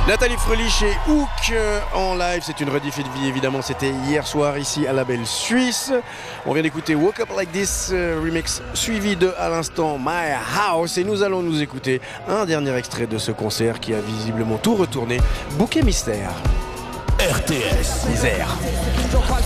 Nathalie Fröhlich et Hook en live, c'est une rediff de vie évidemment, c'était hier soir ici à la Belle Suisse. On vient d'écouter Woke Up Like This remix suivi de à l'instant My House et nous allons nous écouter un dernier extrait de ce concert qui a visiblement tout retourné, Bouquet Mystère. RTS Misère.